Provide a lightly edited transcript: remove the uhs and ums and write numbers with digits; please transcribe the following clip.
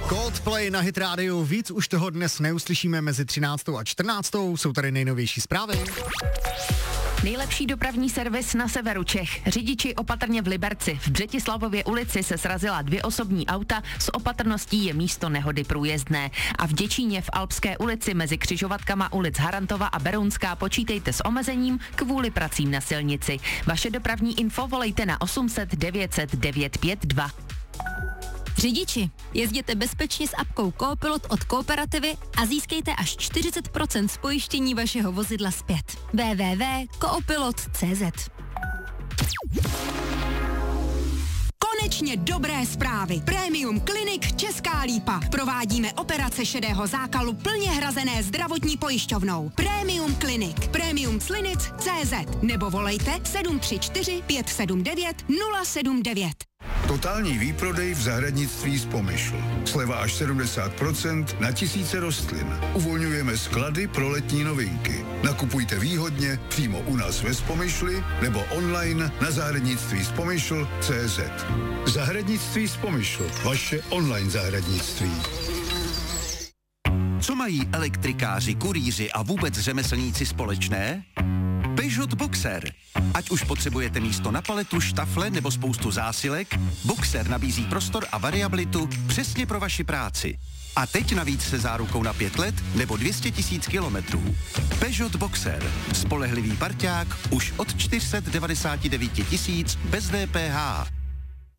Coldplay na Hit Radio. Víc už toho dnes neuslyšíme mezi 13. a 14. Jsou tady nejnovější zprávy. Nejlepší dopravní servis na severu Čech. Řidiči opatrně v Liberci. V Břetislavově ulici se srazila 2 osobní auta, s opatrností je místo nehody průjezdné. A v Děčíně v Alpské ulici mezi křižovatkama ulic Harantova a Berounská počítejte s omezením kvůli pracím na silnici. Vaše dopravní info volejte na 800 900 952. Řidiči, jezděte bezpečně s apkou Coopilot od Kooperativy a získejte až 40% z pojištění vašeho vozidla zpět. www.coopilot.cz. Konečně dobré zprávy. Premium Clinic Česká Lípa. Provádíme operace šedého zákalu plně hrazené zdravotní pojišťovnou. Premium Clinic. Premiumclinic.cz nebo volejte 734 579 079. Totální výprodej v zahradnictví z Pomyšl. Sleva až 70% na tisíce rostlin. Uvolňujeme sklady pro letní novinky. Nakupujte výhodně přímo u nás ve Spomyšli nebo online na zahradnictví.spomyšl.cz. Zahradnictví z Pomyšl. Vaše online zahradnictví. Co mají elektrikáři, kurýři a vůbec řemeslníci společné? Peugeot Boxer. Ať už potřebujete místo na paletu, štafle nebo spoustu zásilek, Boxer nabízí prostor a variabilitu přesně pro vaši práci. A teď navíc se zárukou na 5 let nebo 200 000 kilometrů. Peugeot Boxer. Spolehlivý parťák už od 499 000 bez DPH.